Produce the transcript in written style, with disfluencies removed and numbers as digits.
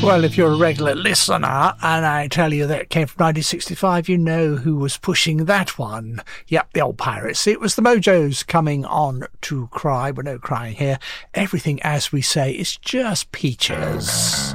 Well, if you're a regular listener and I tell you that it came from 1965, you know who was pushing that one. Yep, the old Pirates. It was the Mojos coming on to Cry. But no crying here. Everything, as we say, is just peaches.